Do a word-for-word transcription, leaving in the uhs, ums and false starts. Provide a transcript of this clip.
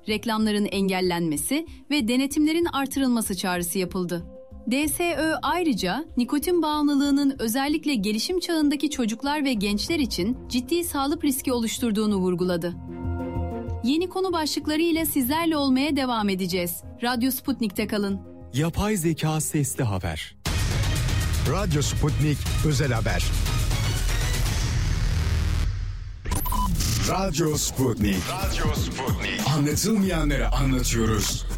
reklamların engellenmesi ve denetimlerin artırılması çağrısı yapıldı. D S Ö ayrıca nikotin bağımlılığının özellikle gelişim çağındaki çocuklar ve gençler için ciddi sağlık riski oluşturduğunu vurguladı. Yeni konu başlıkları ile sizlerle olmaya devam edeceğiz. Radyo Sputnik'te kalın. Yapay zeka sesli haber. Radyo Sputnik özel haber. Radyo Sputnik. Radyo Sputnik. Anlatılmayanları anlatıyoruz.